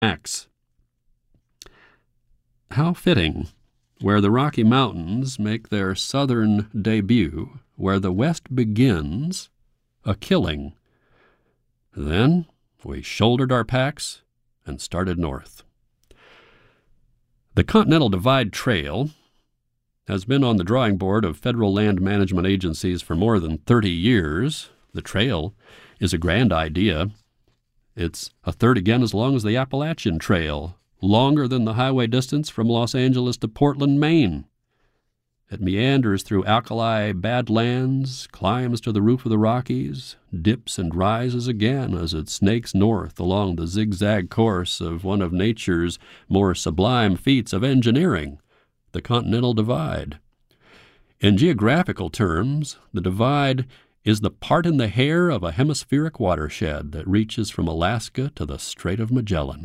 Axe. How fitting, where the Rocky Mountains make their southern debut, where the West begins, a killing. Then we shouldered our packs and started north. The Continental Divide Trail has been on the drawing board of federal land management agencies for more than 30 years. The trail is a grand idea. It's a third again as long as the Appalachian Trail, longer than the highway distance from Los Angeles to Portland, Maine. It meanders through alkali badlands, climbs to the roof of the Rockies, dips and rises again as it snakes north along the zigzag course of one of nature's more sublime feats of engineering, the Continental Divide. In geographical terms, the divide is the part in the hair of a hemispheric watershed that reaches from Alaska to the Strait of Magellan.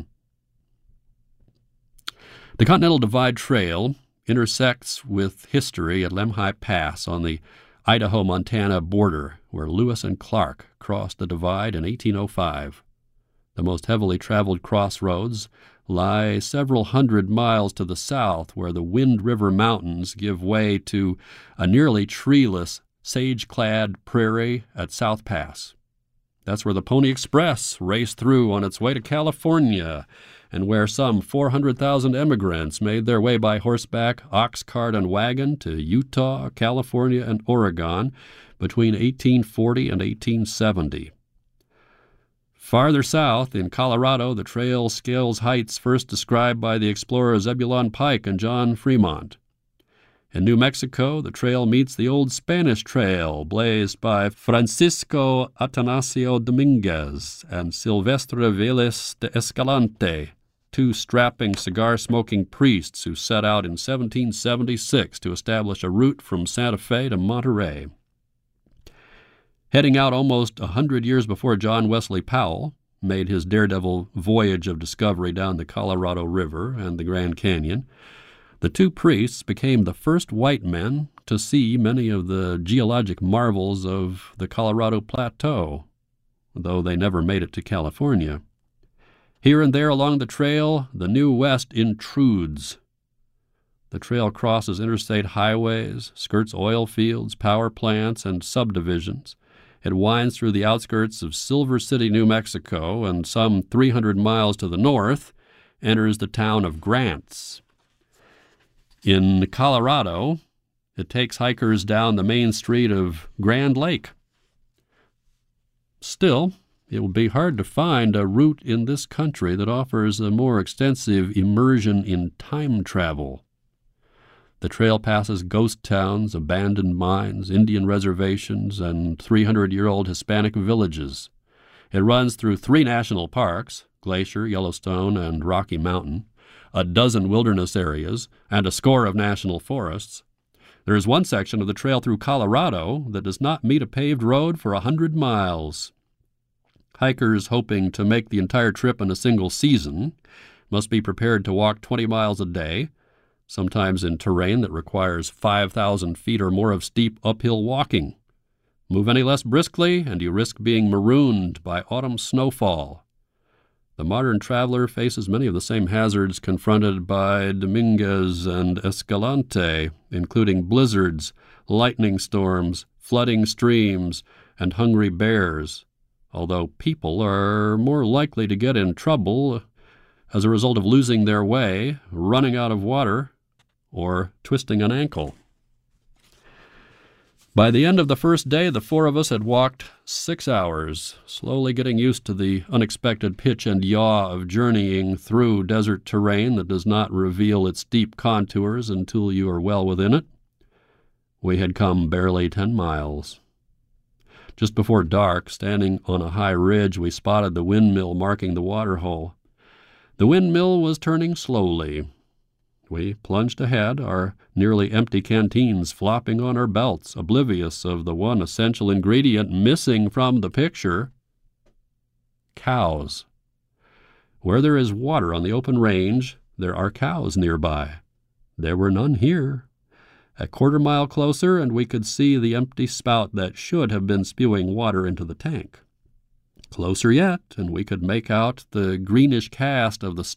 The Continental Divide Trail intersects with history at Lemhi Pass on the Idaho-Montana border, where Lewis and Clark crossed the divide in 1805. The most heavily traveled crossroads lie several hundred miles to the south, where the Wind River Mountains give way to a nearly treeless, sage-clad prairie at South Pass. That's where the Pony Express raced through on its way to California, and where some 400,000 emigrants made their way by horseback, ox cart, and wagon to Utah, California, and Oregon between 1840 and 1870. Farther south, in Colorado, the trail scales heights first described by the explorers Zebulon Pike and John Fremont. In New Mexico, the trail meets the old Spanish trail blazed by Francisco Atanasio Dominguez and Silvestre Vélez de Escalante, two strapping cigar-smoking priests who set out in 1776 to establish a route from Santa Fe to Monterey. Heading out almost 100 years before John Wesley Powell made his daredevil voyage of discovery down the Colorado River and the Grand Canyon, the two priests became the first white men to see many of the geologic marvels of the Colorado Plateau, though they never made it to California. Here and there along the trail, the New West intrudes. The trail crosses interstate highways, skirts oil fields, power plants, and subdivisions. It winds through the outskirts of Silver City, New Mexico, and some 300 miles to the north enters the town of Grants. In Colorado, it takes hikers down the main street of Grand Lake. Still, it will be hard to find a route in this country that offers a more extensive immersion in time travel. The trail passes ghost towns, abandoned mines, Indian reservations, and 300-year-old Hispanic villages. It runs through 3 national parks, Glacier, Yellowstone, and Rocky Mountain, a dozen wilderness areas, and a score of national forests. There is one section of the trail through Colorado that does not meet a paved road for 100 miles. Hikers hoping to make the entire trip in a single season must be prepared to walk 20 miles a day, sometimes in terrain that requires 5,000 feet or more of steep uphill walking. Move any less briskly, and you risk being marooned by autumn snowfall. The modern traveler faces many of the same hazards confronted by Dominguez and Escalante, including blizzards, lightning storms, flooding streams, and hungry bears, although people are more likely to get in trouble as a result of losing their way, running out of water, or twisting an ankle. By the end of the first day, the 4 of us had walked 6 hours, slowly getting used to the unexpected pitch and yaw of journeying through desert terrain that does not reveal its deep contours until you are well within it. We had come barely 10 miles. Just before dark, standing on a high ridge, we spotted the windmill marking the waterhole. The windmill was turning slowly. We plunged ahead, our nearly empty canteens flopping on our belts, oblivious of the one essential ingredient missing from the picture: cows. Where there is water on the open range, there are cows nearby. There were none here. A quarter-mile closer, and we could see the empty spout that should have been spewing water into the tank. Closer yet, and we could make out the greenish cast of the